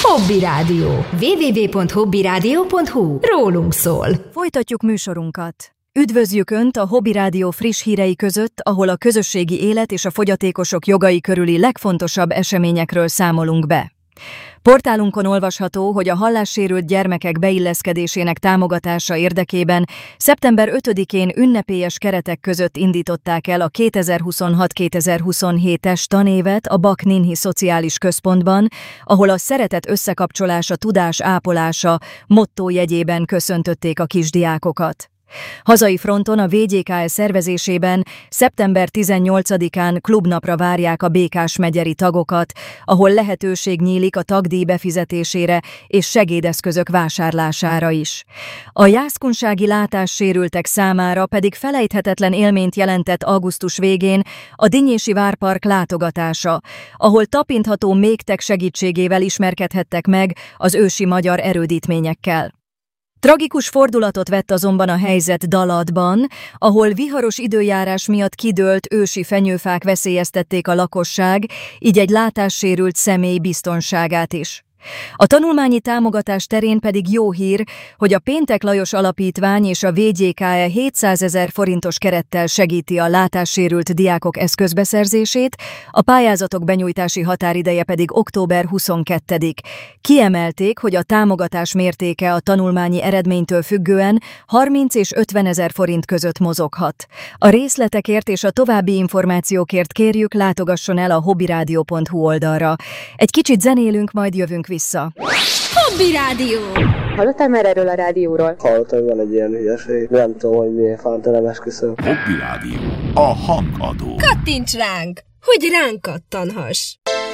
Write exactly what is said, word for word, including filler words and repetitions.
Hobby Rádió. double-u double-u double-u pont hobby rádió pont hu. Rólunk szól. Folytatjuk műsorunkat. Üdvözljük Önt a Hobby Rádió friss hírei között, ahol a közösségi élet és a fogyatékosok jogai körüli legfontosabb eseményekről számolunk be. Portálunkon olvasható, hogy a hallássérült gyermekek beilleszkedésének támogatása érdekében szeptember ötödikén ünnepélyes keretek között indították el a kétezer-huszonhat kétezer-huszonhétes tanévet a Bak Ninhi Szociális Központban, ahol a szeretet összekapcsolása, tudás ápolása motto jegyében köszöntötték a kisdiákokat. Hazai fronton a vé gé ká e szervezésében szeptember tizennyolcadikán klubnapra várják a Békás-megyeri tagokat, ahol lehetőség nyílik a tagdíj befizetésére és segédeszközök vásárlására is. A jászkunsági látássérültek számára pedig felejthetetlen élményt jelentett augusztus végén a Dinnyési Várpark látogatása, ahol tapintható mégtek segítségével ismerkedhettek meg az ősi magyar erődítményekkel. Tragikus fordulatot vett azonban a helyzet Dalatban, ahol viharos időjárás miatt kidőlt ősi fenyőfák veszélyeztették a lakosság, így egy látássérült személy biztonságát is. A tanulmányi támogatás terén pedig jó hír, hogy a Péntek Lajos Alapítvány és a vé gé ká e hétszázezer forintos kerettel segíti a látássérült diákok eszközbeszerzését, a pályázatok benyújtási határideje pedig október huszonkettedike. Kiemelték, hogy a támogatás mértéke a tanulmányi eredménytől függően harminc és ötven ezer forint között mozoghat. A részletekért és a további információkért kérjük, látogasson el a hobby rádió pont hu oldalra. Egy kicsit zenélünk, majd jövünk vissza. Hobby Rádió! Hallottál már erről a rádióról? Hallottam, hogy van egy ilyen hülyeség. Nem tudom, hogy miért fanta, nem esküszöm. Hobby Rádió. A hangadó. Kattints ránk, hogy ránk kattanhass!